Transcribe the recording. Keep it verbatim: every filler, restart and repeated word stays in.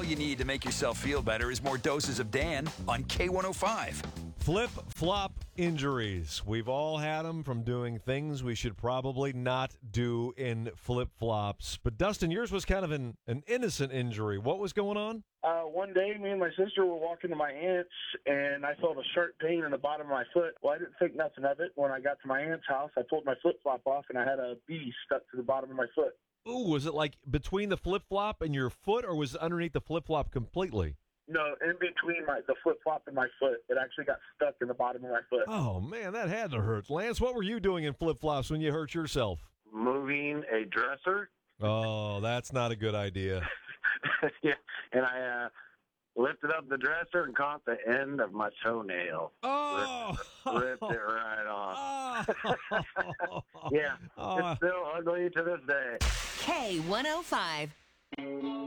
All you need to make yourself feel better is more doses of Dan on K one oh five. Flip-flop injuries. We've all had them from doing things we should probably not do in flip-flops. But, Dustin, yours was kind of an, an innocent injury. What was going on? Uh, one day, me and my sister were walking to my aunt's, and I felt a sharp pain in the bottom of my foot. Well, I didn't think nothing of it. When I got to my aunt's house, I pulled my flip-flop off, and I had a bee stuck to the bottom of my foot. Ooh, was it like between the flip-flop and your foot, or was it underneath the flip-flop completely? No, in between my the flip-flop and my foot. It actually got stuck in the bottom of my foot. Oh, man, that had to hurt. Lance, what were you doing in flip-flops when you hurt yourself? Moving a dresser. Oh, that's not a good idea. Yeah, and I uh, lifted up the dresser and caught the end of my toenail. Oh! Ripped, ripped it right off. Oh. Yeah, Oh. it's still ugly to this day. K one oh five.